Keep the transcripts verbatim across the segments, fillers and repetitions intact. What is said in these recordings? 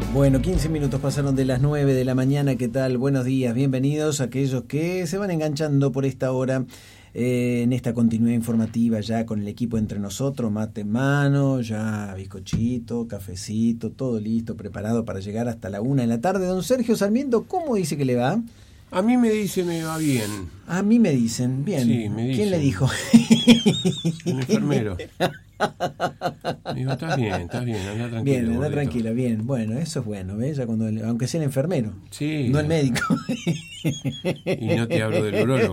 Bueno, quince minutos pasaron de las nueve de la mañana. ¿Qué tal? Buenos días, bienvenidos a aquellos que se van enganchando por esta hora eh, en esta continuidad informativa ya con el equipo entre nosotros, mate en mano, ya bizcochito, cafecito, todo listo, preparado para llegar hasta la una de la tarde. Don Sergio Sarmiento, ¿cómo dice que le va? A mí me dice me va bien. A mí me dicen, bien. Sí, me dicen. ¿Quién le dijo? Un enfermero. Me digo, estás bien, estás bien, anda tranquilo. Bien, anda gordito. tranquila, bien. Bueno, eso es bueno, ¿ves? Ya cuando el- aunque sea el enfermero, Sí. no el médico. Y no te hablo del urólogo.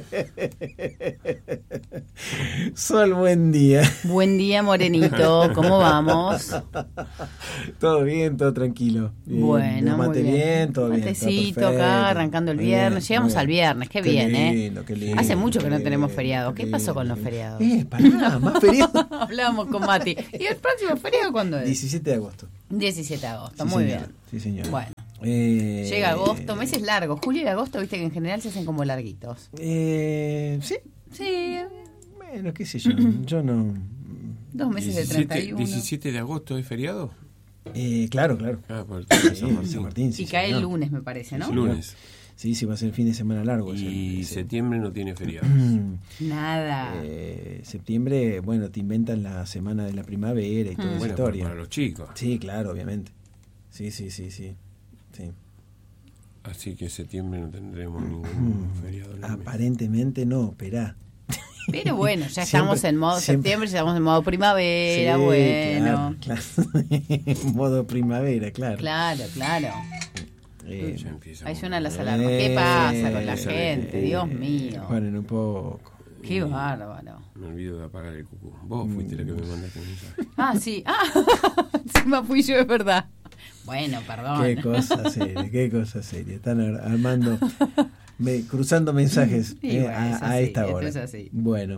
Sol, buen día. Buen día, Morenito. ¿Cómo vamos? Todo bien, todo tranquilo. Bien, Bueno, el mate muy bien. bien, todo bien. está Matecito perfecto. acá, arrancando el Muy viernes. bien, Llegamos muy al viernes, qué bien, lindo, ¿eh? qué lindo, Hace mucho que qué no tenemos lindo, feriado. ¿Qué qué pasó lindo, con los qué lindo. feriados? Eh, pará, más feriado. Hablábamos con Mati. ¿Y el próximo feriado cuándo es? diecisiete de agosto. diecisiete de agosto, Sí, muy señora, bien. Sí, señor. Bueno, Eh, llega agosto, meses largos. Julio y agosto, viste que en general se hacen como larguitos. Eh, sí, Sí, bueno, qué sé yo. Yo no. dos meses de diecisiete, treinta y uno. diecisiete de agosto es feriado. Eh, claro, claro. Ah, por el día de Sí, San Martín. San Martín, sí, Y cae el señor. lunes, me parece, ¿no? Es lunes. Sí, sí, va a ser el fin de semana largo. ese- Y ese. septiembre no tiene feriado. Nada. Eh, septiembre, bueno, te inventan la semana de la primavera y toda esa Bueno, pero historia. para los chicos. Sí, claro, obviamente. Sí, sí, sí, sí. sí. Así que septiembre no tendremos ningún feriado. en el mes. Aparentemente no, esperá. Pero bueno, ya Siempre- estamos en modo siempre- septiembre, ya estamos en modo primavera, Sí, bueno. Claro, claro. Modo primavera, claro. Claro, claro. Eh, Ya empieza Ahí con- suenan las alarmas. ¿Qué pasa con la eh, gente? Dios mío. Paren un poco. Qué bárbaro. Me olvido de apagar el cucú. Vos fuiste la que me mandaste un mensaje. Ah, sí. Ah, encima fui yo, es verdad. Bueno, perdón. Qué cosa seria, qué cosa seria. Están ar- armando, me, cruzando mensajes Sí, eh, bueno, a, es a así, esta esto hora. es así. Bueno,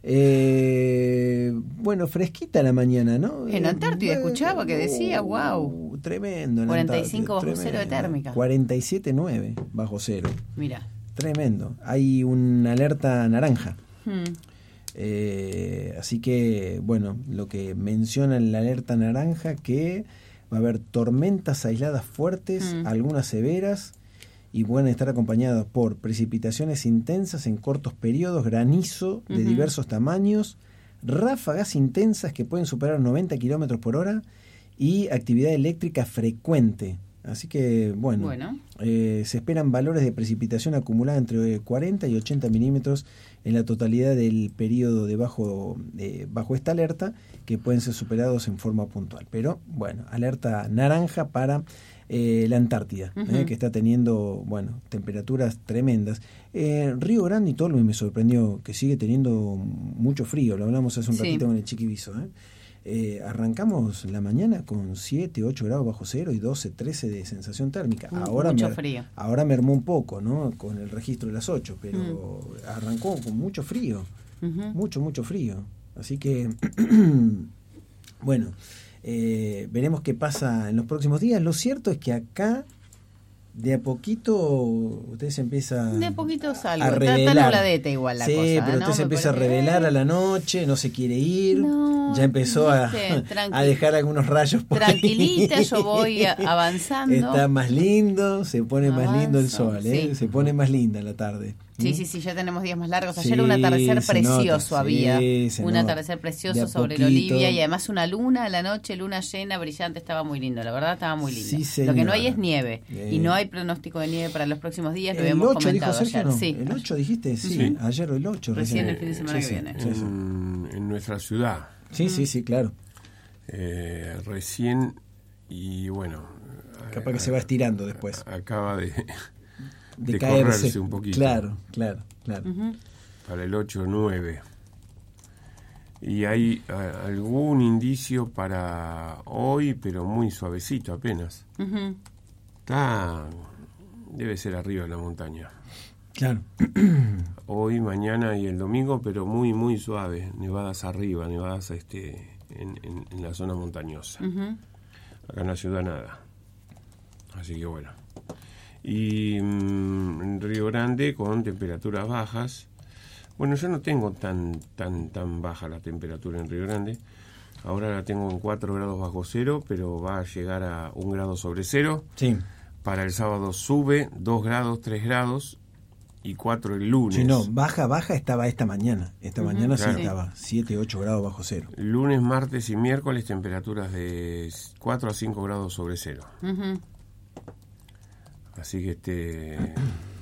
eh, bueno, fresquita la mañana, ¿no? En Antártida Eh, escuchaba que decía, uh, guau. Tremendo. en cuarenta y cinco Antártida, bajo cero de tremendo. térmica. cuarenta y siete punto nueve bajo cero. Mira. Tremendo. Hay una alerta naranja. Hmm. Eh, así que, bueno, lo que menciona en la alerta naranja, que va a haber tormentas aisladas fuertes, Mm. algunas severas, y pueden estar acompañadas por precipitaciones intensas en cortos periodos, granizo de Ujú. diversos tamaños, ráfagas intensas que pueden superar noventa kilómetros por hora y actividad eléctrica frecuente. Así que, bueno, Bueno. eh, se esperan valores de precipitación acumulada entre cuarenta y ochenta milímetros en la totalidad del periodo de bajo, eh, bajo esta alerta, que pueden ser superados en forma puntual. Pero, bueno, alerta naranja para eh, la Antártida, Ujú. eh, que está teniendo, bueno, temperaturas tremendas. Eh, Río Grande y Tolwyn me sorprendió que sigue teniendo mucho frío. Lo hablamos hace un Sí. ratito con el Chiquiviso, ¿eh? Eh, arrancamos la mañana con siete, ocho grados bajo cero y doce, trece de sensación térmica. Mm, Ahora mucho mer- frío. Ahora mermó un poco, ¿no? Con el registro de las ocho, pero Mm. arrancó con mucho frío, Ujú. mucho, mucho frío. Así que, bueno, eh, veremos qué pasa en los próximos días. Lo cierto es que acá, de a poquito, usted se empieza De a poquito salgo. a Está revelar. tan nubladeta igual la sí, cosa. pero ¿no? usted se Me empieza a parece- revelar a la noche, no se quiere ir, No, ya empezó a, viste, tranqui- a dejar algunos rayos por ahí. Tranquilita, yo voy a- avanzando. Está más lindo, se pone más lindo el Avanzo, sol, ¿eh? sí. Se pone más linda la tarde. Sí, ¿Mm? sí, sí, ya tenemos días más largos. Sí, Ayer un atardecer se precioso nota, había. sí, se Un nota. atardecer De precioso a sobre el poquito. Olivia y además una luna a la noche, luna llena, brillante, estaba muy lindo, la verdad estaba muy lindo. Sí, Lo que no hay señora. es nieve Eh. y no hay pronóstico de nieve para los próximos días, lo El hemos ocho dijo comentado Sergio, ayer. ¿no? Sí. El ocho dijiste, sí, Sí. ayer o el ocho. Recién el fin de semana sí, que sí, viene. sí, sí. En, en nuestra ciudad. Sí, sí, sí, claro. Eh, recién, y bueno. Capaz a- que se va estirando después. Acaba de, De, de caerse. correrse un poquito. Claro, claro, claro. Ujú. Para el ocho nueve. Y hay a, algún indicio para hoy, pero muy suavecito apenas. Ujú. Está. Debe ser arriba de la montaña. Claro. Hoy, mañana y el domingo, pero muy, muy suave. Nevadas arriba, nevadas este, en, en, en la zona montañosa. Ujú. Acá en la ciudad nada. Así que bueno. Y mm, en Río Grande con temperaturas bajas. Bueno, yo no tengo tan tan tan baja la temperatura en Río Grande. Ahora la tengo en cuatro grados bajo cero, pero va a llegar a un grado sobre cero. Sí. Para el sábado sube dos grados, tres grados y cuatro el lunes. Sí, no, baja, baja estaba esta mañana. Esta uh-huh. mañana claro. sí estaba siete, ocho grados bajo cero. Lunes, martes y miércoles temperaturas de cuatro a cinco grados sobre cero. Uh-huh. Así que este...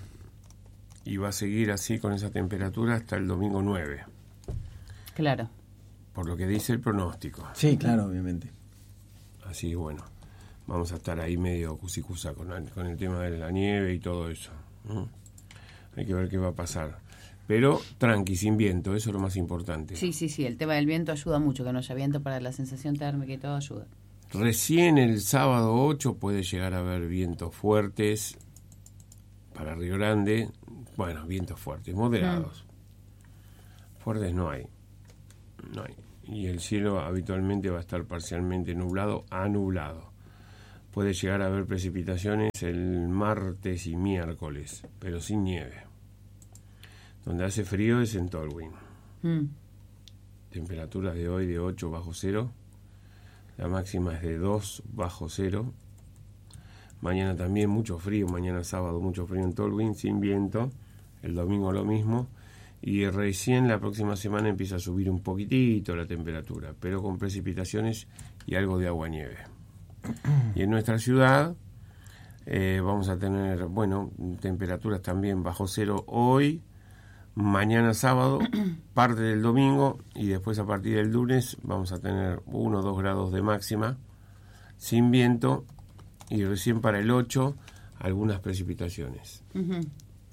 y va a seguir así con esa temperatura hasta el domingo nueve. Claro. Por lo que dice el pronóstico. Sí, claro, obviamente. Así que bueno, vamos a estar ahí medio cusicusa con, con el tema de la nieve y todo eso. ¿Mm? Hay que ver qué va a pasar. Pero tranqui, sin viento, eso es lo más importante. Sí, sí, sí, el tema del viento ayuda mucho, que no haya viento para la sensación térmica y todo ayuda. Recién el sábado ocho puede llegar a haber vientos fuertes para Río Grande. Bueno, vientos fuertes, moderados. Mm. Fuertes no hay. No hay. Y el cielo habitualmente va a estar parcialmente nublado a nublado. Puede llegar a haber precipitaciones el martes y miércoles, pero sin nieve. Donde hace frío es en Tolwyn. Mm. Temperaturas de hoy de ocho bajo cero. La máxima es de dos bajo cero. Mañana también mucho frío. Mañana sábado mucho frío en Tolwyn, sin viento. El domingo lo mismo. Y recién la próxima semana empieza a subir un poquitito la temperatura, pero con precipitaciones y algo de agua-nieve. Y en nuestra ciudad eh, vamos a tener, bueno, temperaturas también bajo cero hoy, mañana sábado, parte del domingo, y después a partir del lunes vamos a tener uno o dos grados de máxima, sin viento, y recién para el ocho algunas precipitaciones. Uh-huh.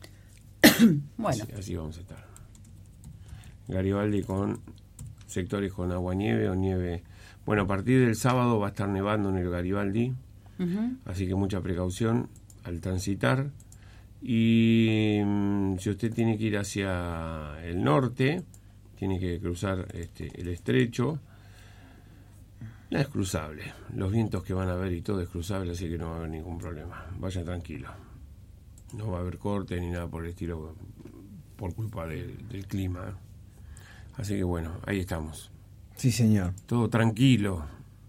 Bueno. Así, así vamos a estar. Garibaldi con sectores con agua-nieve o nieve. Bueno, a partir del sábado va a estar nevando en el Garibaldi, uh-huh. así que mucha precaución al transitar. Y mmm, si usted tiene que ir hacia el norte, tiene que cruzar este, el estrecho, no es cruzable. Los vientos que van a haber y todo es cruzable, así que no va a haber ningún problema. Vaya tranquilo. No va a haber corte ni nada por el estilo por culpa del, del clima. Así que bueno, ahí estamos. Sí, señor. Todo tranquilo.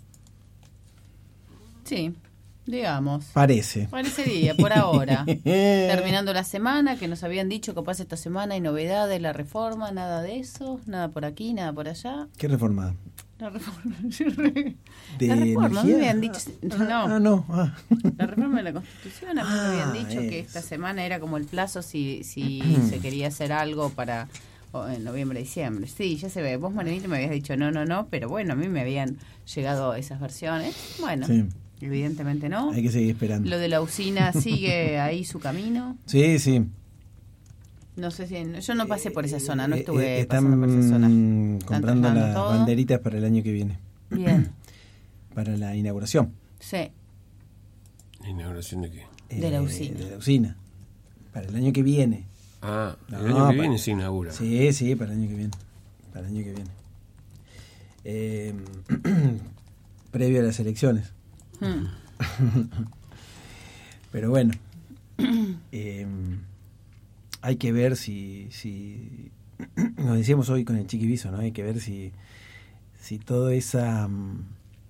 Sí, digamos. Parece. Parecería, por ahora. Terminando la semana, que nos habían dicho que pasa esta semana hay novedades, la reforma, nada de eso, nada por aquí, nada por allá. ¿Qué reforma? La reforma. ¿De la reforma, me habían dicho. Ah, no, ah, no. Ah. La reforma de la Constitución, a mí me habían dicho ah, que es. esta semana era como el plazo si, si se quería hacer algo para... en noviembre, diciembre. Sí, ya se ve. Vos, Marianito, me habías dicho no, no, no, pero bueno, a mí me habían llegado esas versiones. Bueno, sí. Evidentemente no. Hay que seguir esperando. Lo de la usina sigue ahí su camino. Sí, sí. No sé si... Yo no pasé por esa zona, no Eh, estuve eh, están pasando por esa zona. comprando trasladando las todo. banderitas para el año que viene. Bien. Para la inauguración. Sí. ¿La inauguración de qué? De la Eh, usina. De la usina. Para el año que viene. Ah, el No, año que para- viene se inaugura. Sí, sí, para el año que viene. Para el año que viene. Eh, previo a las elecciones. Hmm. Pero bueno, eh, hay que ver si, si nos decíamos hoy con el Chiquiviso, ¿no? Hay que ver si, si toda esa mm,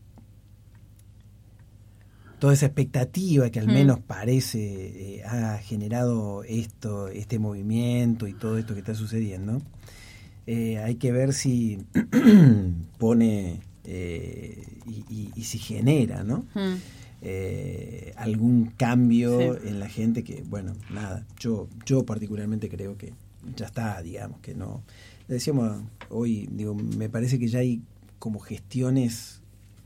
toda esa expectativa que al Mm. menos parece eh, ha generado esto, este movimiento y todo esto que está sucediendo. Eh, hay que ver si pone eh, y, y, y si genera, ¿no? Hmm. Eh, algún cambio Sí. en la gente que, bueno, nada, yo yo particularmente creo que ya está, digamos, que no. Le decíamos hoy, digo, me parece que ya hay como gestiones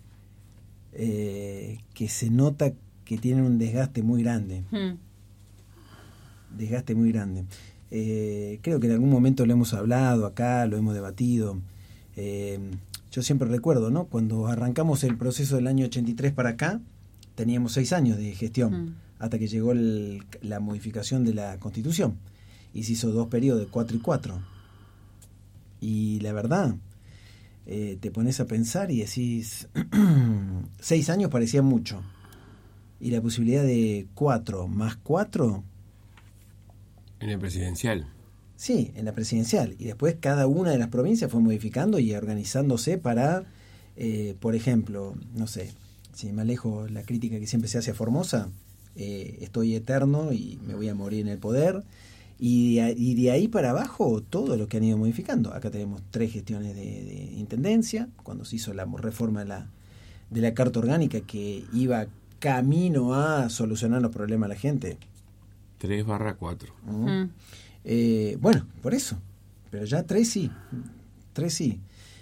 eh, que se nota que tienen un desgaste muy grande, Hmm. desgaste muy grande. Eh, creo que en algún momento lo hemos hablado acá, lo hemos debatido. Eh, yo siempre recuerdo, ¿no? Cuando arrancamos el proceso del año ochenta y tres para acá, teníamos seis años de gestión, Mm. hasta que llegó el- la modificación de la Constitución. Y se hizo dos periodos, de cuatro y cuatro. Y la verdad, eh, te pones a pensar y decís, seis años parecía mucho. Y la posibilidad de cuatro más cuatro, En el presidencial. sí, en la presidencial. Y después cada una de las provincias fue modificando y organizándose para Eh, por ejemplo, no sé, si me alejo la crítica que siempre se hace a Formosa, eh, estoy eterno y me voy a morir en el poder. Y de, y de ahí para abajo todo lo que han ido modificando. Acá tenemos tres gestiones de, de intendencia, cuando se hizo la reforma de la, de la Carta Orgánica que iba camino a solucionar los problemas de la gente. tres barra cuatro. Uh-huh. Mm. Eh, bueno, por eso. Pero ya tres sí. Tres sí.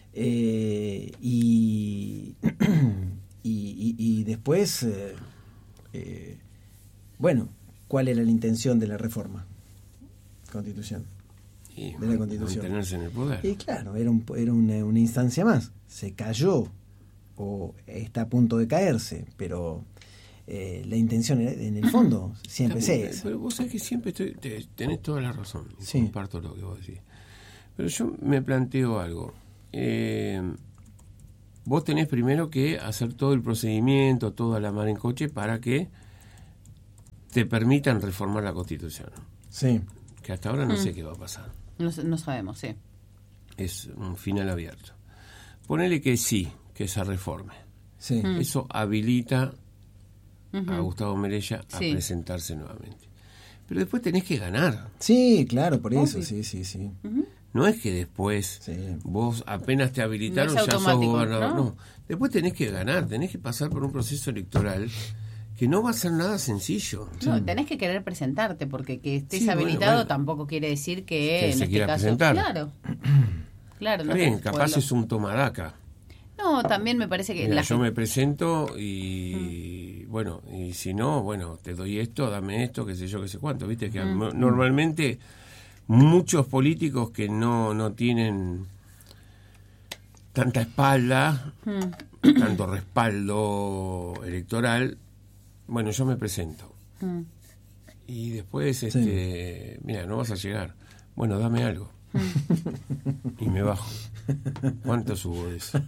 Eh, y, y, y, y después, eh, eh, bueno, ¿cuál era la intención de la reforma? Constitución. Y de la Constitución. Mantenerse en el poder. Y claro, era, un, era una, una instancia más. Se cayó o está a punto de caerse, pero eh, la intención era, en el fondo siempre es esa. Pero vos sabés que siempre estoy, te, tenés toda la razón. Sí. Comparto lo que vos decís. Pero yo me planteo algo. Eh, vos tenés primero que hacer todo el procedimiento, toda la mar en coche para que te permitan reformar la Constitución. Sí. Que hasta ahora no mm. sé qué va a pasar. No, no sabemos, sí. Es un final abierto. Ponele que sí, que se reforme. Sí. Mm. Eso habilita uh-huh. a Gustavo Melella a sí. presentarse nuevamente. Pero después tenés que ganar. Sí, claro, por eso, Obvio. sí, sí, sí. Uh-huh. No es que después sí. vos apenas te habilitaron no es ya sos gobernador. ¿no? no, después tenés que ganar, tenés que pasar por un proceso electoral que no va a ser nada sencillo. No, sí. tenés que querer presentarte, porque que estés sí, habilitado bueno, bueno. tampoco quiere decir que, que en se este quiera caso... presentar. Claro, claro. Está no bien, te- capaz pueblo. es un tomadaca. No, también me parece que... Mira, la yo gente- me presento y mm. bueno, y si no, bueno, te doy esto, dame esto, qué sé yo, qué sé cuánto, viste que mm. normalmente muchos políticos que no, no tienen tanta espalda, mm. tanto respaldo electoral, bueno, yo me presento. Mm. Y después, este, sí. mira, no vas a llegar. Bueno, dame algo. Mm. Y me bajo. ¿Cuánto subo de eso?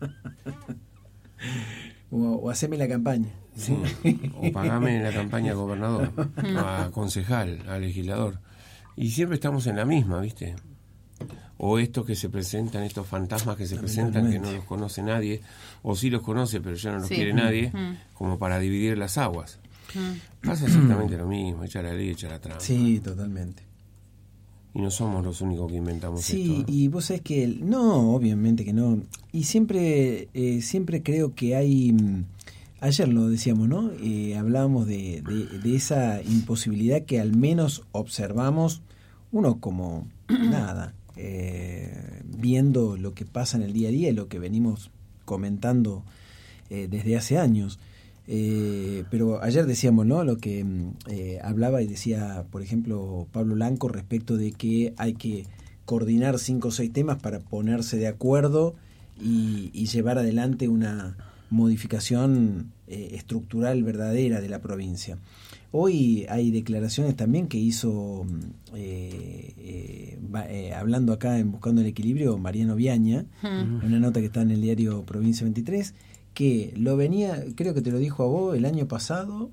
O, o haceme la campaña. Sí. O pagame la campaña a gobernador, a concejal, a legislador. Y siempre estamos en la misma, ¿viste? O estos que se presentan, estos fantasmas que se presentan, que no los conoce nadie, o sí los conoce, pero ya no los sí. quiere nadie, mm. como para dividir las aguas. Mm. Pasa exactamente lo mismo, echar la ley, echar la trampa. Sí, totalmente. Y no somos los únicos que inventamos sí, esto. Sí, y vos sabés que... El, no, obviamente que no. Y siempre, eh, siempre creo que hay... Ayer lo decíamos, ¿no? Eh, hablábamos de, de, de esa imposibilidad que al menos observamos, uno como nada, eh, viendo lo que pasa en el día a día y lo que venimos comentando eh, desde hace años. Eh, pero ayer decíamos, ¿no? Lo que eh, hablaba y decía, por ejemplo, Pablo Lanco respecto de que hay que coordinar cinco o seis temas para ponerse de acuerdo y, y llevar adelante una modificación eh, estructural verdadera de la provincia. Hoy hay declaraciones también que hizo, eh, eh, va, eh, hablando acá en Buscando el Equilibrio, Mariano Viaña, uh-huh. una nota que está en el diario Provincia veintitrés, que lo venía, creo que te lo dijo a vos el año pasado,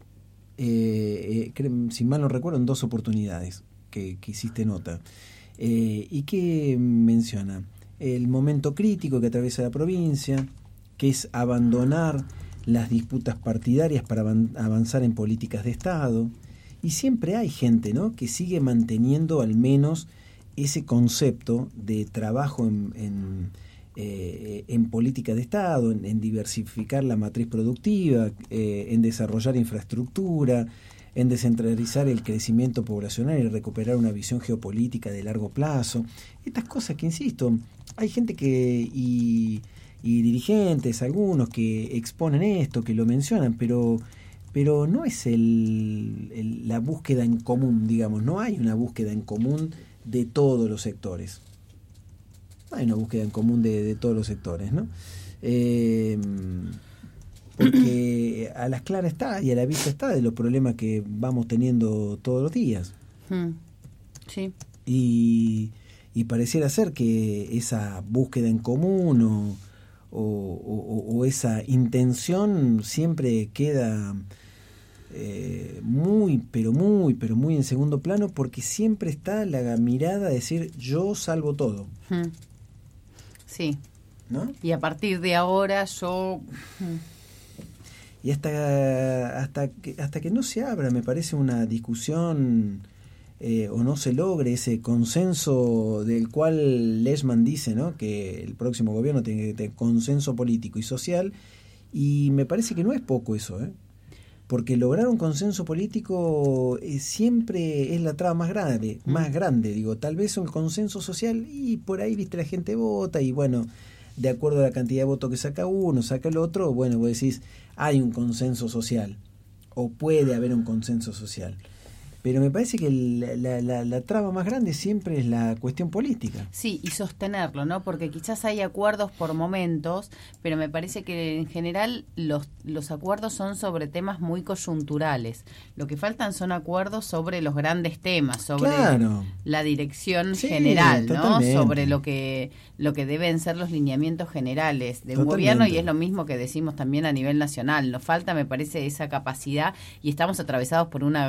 eh, eh, si mal no recuerdo, en dos oportunidades que, que hiciste nota, eh, y que menciona el momento crítico que atraviesa la provincia, que es abandonar las disputas partidarias para avanzar en políticas de Estado, y siempre hay gente, ¿no?, que sigue manteniendo al menos ese concepto de trabajo en, en, eh, en política de Estado, en, en diversificar la matriz productiva, eh, en desarrollar infraestructura, en descentralizar el crecimiento poblacional y recuperar una visión geopolítica de largo plazo. Estas cosas que, insisto, hay gente que... y y dirigentes, algunos que exponen esto, que lo mencionan, pero pero no es el, el, la búsqueda en común, digamos, no hay una búsqueda en común de todos los sectores. No hay una búsqueda en común de, de todos los sectores, ¿no? Eh, porque a las claras está y a la vista está de los problemas que vamos teniendo todos los días. Sí. Y, y pareciera ser que esa búsqueda en común o O, o, o esa intención siempre queda eh, muy, pero muy, pero muy en segundo plano, porque siempre está la mirada de decir yo salvo todo. Sí. ¿no? Y a partir de ahora yo... Y hasta, hasta, que, hasta que no se abra, me parece, una discusión eh, o no se logre ese consenso del cual Leishman dice, ¿no?, que el próximo gobierno tiene que tener consenso político y social, y me parece que no es poco eso, ¿eh? Porque lograr un consenso político eh, siempre es la traba más grande, mm. más grande, digo, tal vez un consenso social y por ahí, viste, la gente vota y bueno, de acuerdo a la cantidad de votos que saca uno, saca el otro, bueno, vos decís, hay un consenso social, o puede haber un consenso social. Pero me parece que la, la, la, la traba más grande siempre es la cuestión política. Sí, y sostenerlo, ¿no? Porque quizás hay acuerdos por momentos, pero me parece que en general los, los acuerdos son sobre temas muy coyunturales. Lo que faltan son acuerdos sobre los grandes temas, sobre claro. la dirección sí, general, totalmente. ¿no? Sobre lo que lo que deben ser los lineamientos generales de un Totalmente. gobierno, y es lo mismo que decimos también a nivel nacional. Nos falta, me parece, esa capacidad, y estamos atravesados por una